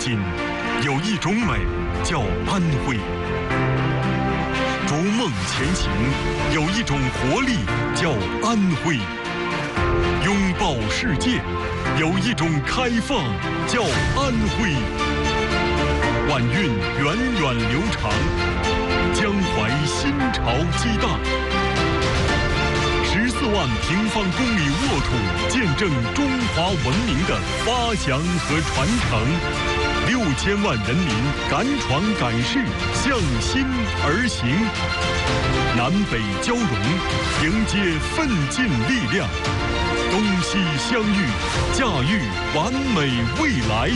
品，有一种美叫安徽；逐梦前行，有一种活力叫安徽；拥抱世界，有一种开放叫安徽。晚运源远流长，江淮新潮激荡。14万平方公里沃土，见证中华文明的发祥和传承。6000万人民敢闯敢试，向心而行。南北交融，迎接奋进力量。东西相遇，驾驭完美未来。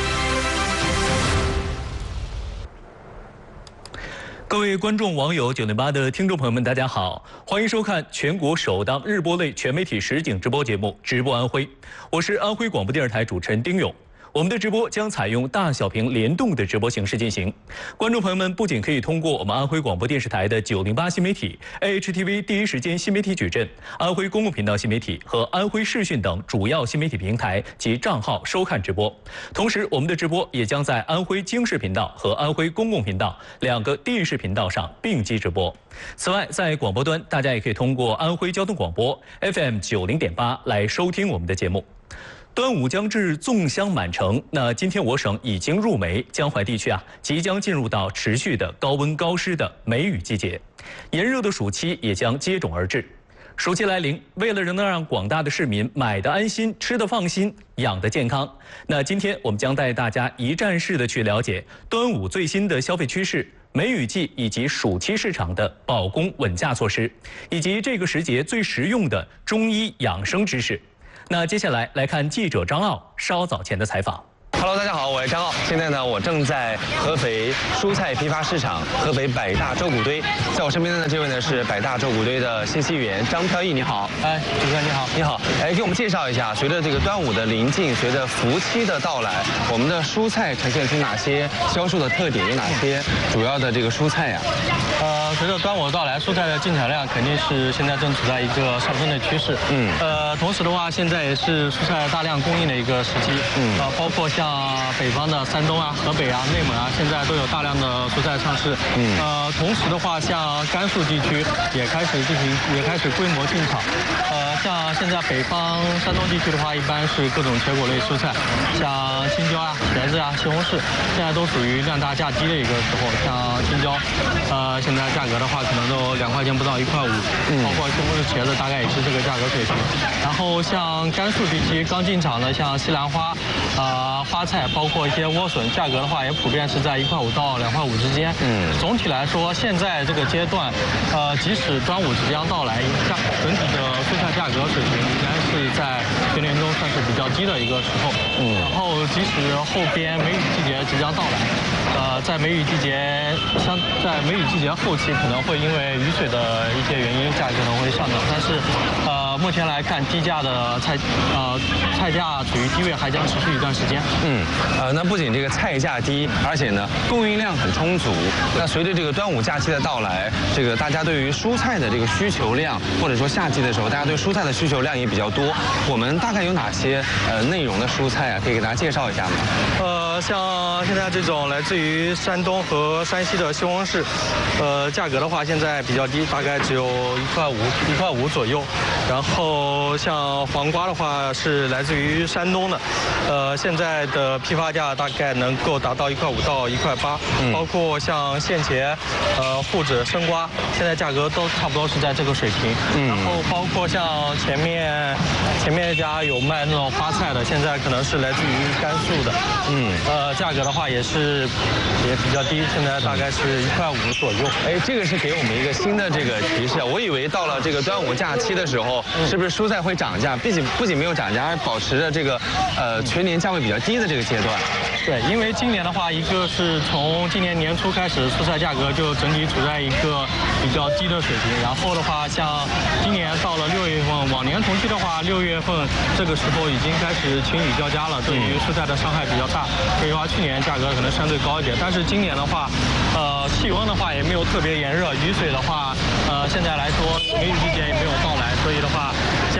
各位观众、网友、908的听众朋友们，大家好，欢迎收看全国首档日播类全媒体实景直播节目《直播安徽》，我是安徽广播电视台主持人丁勇。我们的直播将采用大小屏联动的直播形式进行，观众朋友们不仅可以通过我们安徽广播电视台的908新媒体、AHTV 第一时间新媒体矩阵、安徽公共频道新媒体和安徽视讯等主要新媒体平台及账号收看直播。同时，我们的直播也将在安徽经视频道和安徽公共频道2个地视频道上并机直播。此外，在广播端，大家也可以通过安徽交通广播 FM 90.8来收听我们的节目。端午将至，粽香满城。那今天我省已经入梅，江淮地区即将进入到持续的高温高湿的梅雨季节，炎热的暑期也将接踵而至。暑期来临，为了能让广大的市民买得安心、吃得放心、养得健康，那今天我们将带大家一站式的去了解端午最新的消费趋势、梅雨季以及暑期市场的保供稳价措施，以及这个时节最实用的中医养生知识。那接下来来看记者张傲稍早前的采访。 Hello， 大家好，我是张傲。现在呢，我正在合肥蔬菜批发市场合肥百大周谷堆。在我身边的这位呢是百大周谷堆的信息员张飘逸，你好。 主持人你好。 你好。给我们介绍一下，随着这个端午的临近，随着伏期的到来，我们的蔬菜呈现出哪些销售的特点？有哪些主要的这个蔬菜呀？ 随着端午的到来，蔬菜的进产量肯定是现在正处在一个上升的趋势。同时的话，现在也是蔬菜大量供应的一个时期。包括像北方的山东河北内蒙现在都有大量的蔬菜上市。同时的话，像甘肃地区也开始规模进场。像现在北方山东地区的话，一般是各种水果类蔬菜，像青椒茄子西红柿，现在都属于量大价低的一个时候。像青椒，现在价格的话可能都2块钱不到1块5，包括西红柿、茄子大概也是这个价格水平。然后像甘肃地区刚进场的像西兰花、花菜，包括一些莴笋，价格的话也普遍是在1块5到2块5之间。总体来说，现在这个阶段，即使端午即将到来，整体的蔬菜价格水平应该是在全年中算是比较低的一个时候。然后即使后边梅雨季节即将到来，在梅雨季节后期可能会因为雨水的一些原因，价格可能会上涨，但是目前来看，低价的菜价处于低位，还将持续一段时间。 那不仅这个菜价低，而且呢供应量很充足。那随着这个端午假期的到来，这个大家对于蔬菜的这个需求量，或者说夏季的时候，大家对蔬菜的需求量也比较多。我们大概有哪些内容的蔬菜可以给大家介绍一下吗？ 像现在这种来自于山东和山西的西红柿，价格的话现在比较低，大概只有1块5左右。然后像黄瓜的话是来自于山东的，现在的批发价大概能够达到1块5到1块8。包括像线茄、瓠子、生瓜，现在价格都差不多是在这个水平。然后包括像前面一家有卖那种花菜的，现在可能是来自于甘肃的。价格的话也比较低，现在大概是1块5左右。 这个是给我们一个新的这个提示。我以为到了这个端午假期的时候，是不是蔬菜会涨价？不仅没有涨价，还保持着这个全年价位比较低的这个阶段。 对，因为今年的话，一个是从今年年初开始，蔬菜价格就整体处在一个比较低的水平。然后的话，像今年到了6月份，往年同期的话，6月份这个时候已经开始晴雨交加了，对于蔬菜的伤害比较大。所以说去年价格可能相对高一点，但是今年的话，气温的话也没有特别炎热，雨水的话，现在来说梅雨季节也没有到来，所以的话，像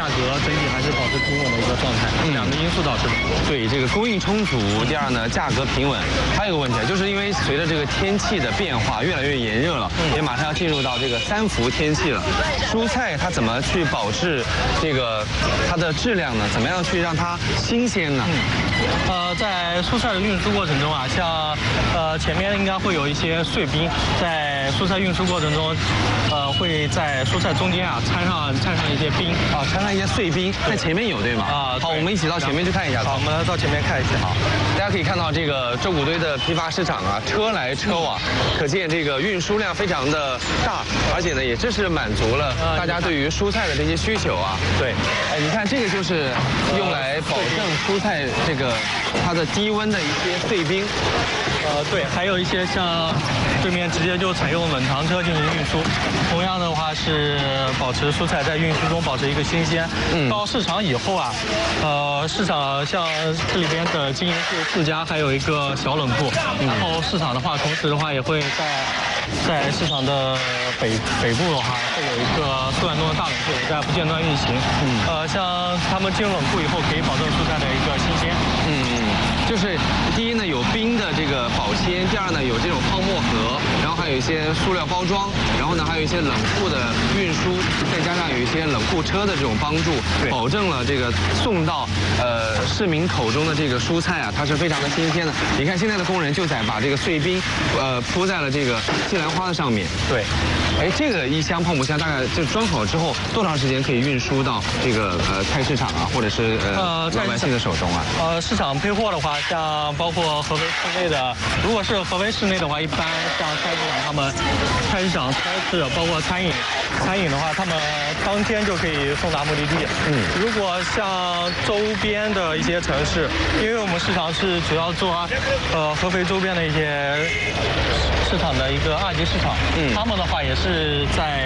价格整体还是保持平稳的一个状态，两个因素导致的。 对，这个供应充足，第二呢，价格平稳。还有一个问题，就是因为随着这个天气的变化越来越炎热了，也马上要进入到这个3伏天气了，蔬菜它怎么去保质这个它的质量呢？怎么样去让它新鲜呢？ 在蔬菜的运输过程中啊，像前面应该会有一些碎冰，在蔬菜运输过程中，会在蔬菜中间啊掺上一些冰啊， 掺上一些碎冰，在前面有对吗？ 啊， 好，我们一起到前面去看一下。 好，我们到前面看一下。 好，大家可以看到这个周谷堆的批发市场啊，车来车往，可见这个运输量非常的大，而且呢，也正是满足了大家对于蔬菜的这些需求啊。 对， 哎，你看这个就是用来保证蔬菜这个它的低温的一些碎冰。 对，还有一些像对面直接就采用冷藏车进行运输，同样的话是保持蔬菜在运输中保持一个新鲜。到市场以后啊，市场像这里边的经营是4家，还有一个小冷库。然后市场的话，同时的话也会在市场的北部的话，会有一个4万多的大冷库在不间断运行。像他们进入冷库以后，可以保证蔬菜的一个新鲜。 就是第一呢有冰的这个保鲜，第二呢有这种泡沫盒，然后还有一些塑料包装，然后呢还有一些冷库的运输，再加上有一些冷库车的这种帮助，保证了这个送到市民口中的这个蔬菜啊，它是非常的新鲜的。你看现在的工人就在把这个碎冰铺在了这个西兰花的上面。 对， 哎，这个一箱泡沫箱大概就装好之后多长时间可以运输到这个菜市场啊，或者是老百姓的手中啊？ 市场配货的话，像包括合肥市内的，如果是合肥市内的话，一般像菜市场他们菜市场超市包括餐饮的话，他们当天就可以送达目的地。如果像周边的一些城市，因为我们市场是主要做合肥周边的一些市场的一个2级市场，他们的话也是在